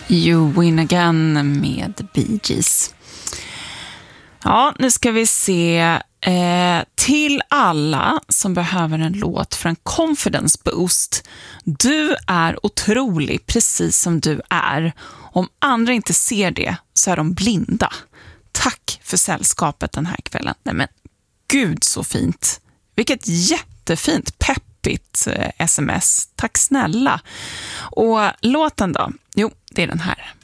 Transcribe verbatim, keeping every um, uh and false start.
You Win Again med Bee Gees. Ja, nu ska vi se. Eh, till alla som behöver en låt för en confidence boost. Du är otrolig precis som du är. Om andra inte ser det så är de blinda. Tack för sällskapet den här kvällen. Nej men, gud så fint. Vilket jättefint peppigt eh, sms. Tack snälla. Och låten då? Jo, det är den här.